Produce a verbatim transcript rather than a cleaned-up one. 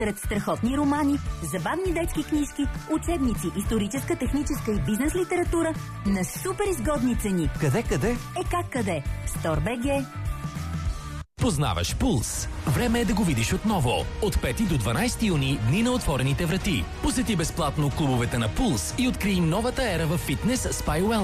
Сред страхотни романи, забавни детски книжки, учебници, историческа, техническа и бизнес литература на супер изгодни цени. Къде, къде? Е как къде? Стор.бг. Познаваш Пулс. Време е да го видиш отново. От пети до дванайсети юни дни на отворените врати. Посети безплатно клубовете на Пулс и открий новата ера в фитнес, спа и уелнес.